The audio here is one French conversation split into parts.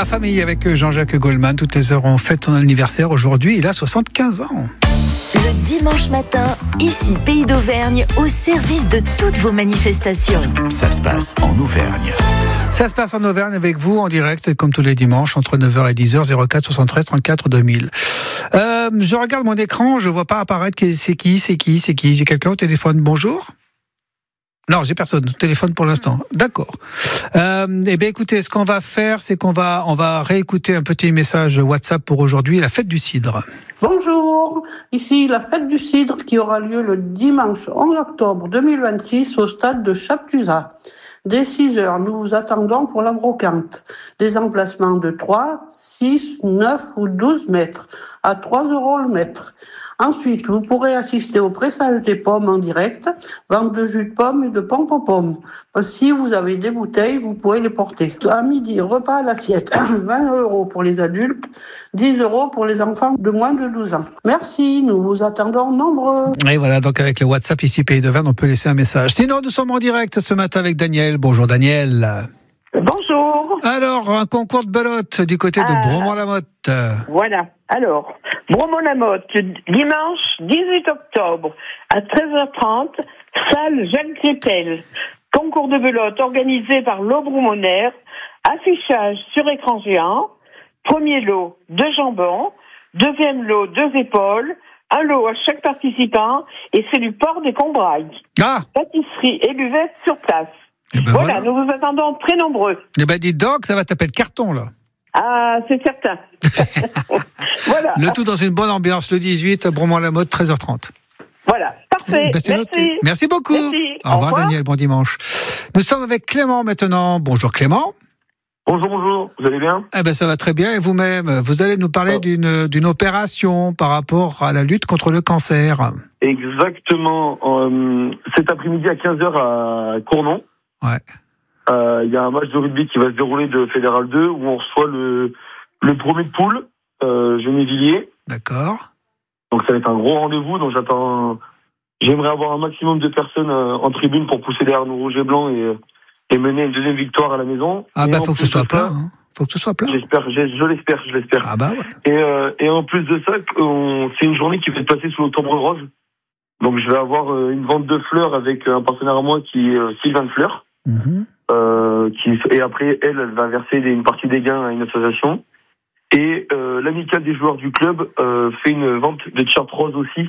Ma famille avec Jean-Jacques Goldman. Toutes les heures, on fête son anniversaire aujourd'hui. Il a 75 ans. Le dimanche matin, ici Pays d'Auvergne, au service de toutes vos manifestations. Ça se passe en Auvergne. Ça se passe en Auvergne avec vous en direct, comme tous les dimanches, entre 9h et 10h, 04 73 34 2000. Je regarde mon écran, je vois pas apparaître c'est qui. J'ai quelqu'un au téléphone, bonjour ? Non, j'ai personne au téléphone pour l'instant. D'accord. Eh bien, écoutez, ce qu'on va faire, c'est qu'on va réécouter un petit message WhatsApp pour aujourd'hui, la fête du cidre. Bonjour, ici la fête du cidre qui aura lieu le dimanche 11 octobre 2026 au stade de Chaptuzat. Dès 6h, nous vous attendons pour la brocante. Des emplacements de 3, 6, 9 ou 12 mètres, à 3 € le mètre. Ensuite, vous pourrez assister au pressage des pommes en direct, vente de jus de pommes et de pommes aux pommes. Si vous avez des bouteilles, vous pouvez les porter. À midi, repas à l'assiette, 20 € pour les adultes, 10 € pour les enfants de moins de 12 ans. Merci, nous vous attendons nombreux. Et voilà, donc avec le WhatsApp ici Pays d'Auvergne, on peut laisser un message. Sinon, nous sommes en direct ce matin avec Daniel. Bonjour Daniel. Bonjour. Alors, un concours de belote du côté de Bromont-la-Motte. Voilà. Alors, Bromont-la-Motte, dimanche 18 octobre à 13h30, salle Jacques Crépel. Concours de belote organisé par l'Aubroumonnaire. Affichage sur écran géant. Premier lot, 2 jambons. Deuxième lot, 2 épaules. Un lot à chaque participant. Et c'est du port des Combrailles. Pâtisserie et buvette sur place. Voilà, nous vous attendons très nombreux. Eh ben, dis donc, ça va taper le carton, là. Ah, c'est certain. Voilà. Le tout dans une bonne ambiance, le 18, Bromont-la-Motte, 13h30. Voilà, parfait. Merci. Noté. Merci beaucoup. Merci. Au revoir Daniel, bon dimanche. Nous sommes avec Clément maintenant. Bonjour Clément. Bonjour, vous allez bien ? Eh ben, ça va très bien, et vous-même, vous allez nous parler d'une opération par rapport à la lutte contre le cancer. Exactement. Cet après-midi à 15h à Cournon. Ouais. Il y a un match de rugby qui va se dérouler de Fédéral 2 où on reçoit le premier de poule, Genévilliers. D'accord. Donc ça va être un gros rendez-vous. Donc j'aimerais avoir un maximum de personnes en tribune pour pousser derrière nos rouges et blancs et mener une deuxième victoire à la maison. Ah bah faut que ce soit plein. Hein. Faut que ce soit plein. Je l'espère. Ah bah ouais. Et en plus de ça, c'est une journée qui va être passée sous l'Octobre Rose. Donc je vais avoir une vente de fleurs avec un partenaire à moi qui est Sylvain Fleurs. Mm-hmm. Et après, elle va verser une partie des gains à une association. Et l'amicale des joueurs du club fait une vente de t-shirts roses aussi,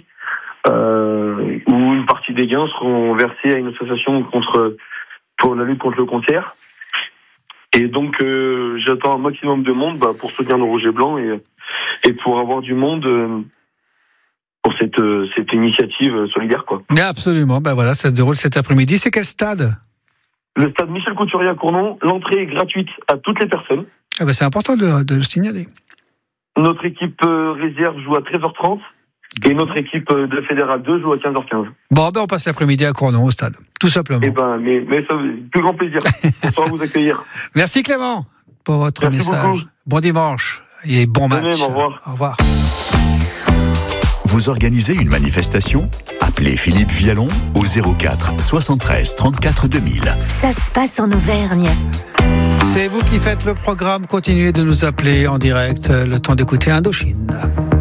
où une partie des gains seront versés à une association pour la lutte contre le cancer. Et donc, j'attends un maximum de monde pour soutenir nos rouges et blancs et pour avoir du monde pour cette initiative solidaire, quoi. Absolument. Ben voilà, ça se déroule cet après-midi. C'est quel stade ? Le stade Michel Couturier à Cournon. L'entrée est gratuite à toutes les personnes. Ah ben c'est important de le signaler. Notre équipe réserve joue à 13h30 et notre équipe de Fédéral 2 joue à 15h15. Bon, on passe l'après-midi à Cournon au stade, tout simplement. Mais ça, plus grand plaisir. On saura vous accueillir. Merci Clément pour votre message. Beaucoup. Bon dimanche et bon match. Même, au revoir. Au revoir. Vous organisez une manifestation ? Appelez Philippe Vialon au 04 73 34 2000. Ça se passe en Auvergne. C'est vous qui faites le programme. Continuez de nous appeler en direct. Le temps d'écouter Indochine.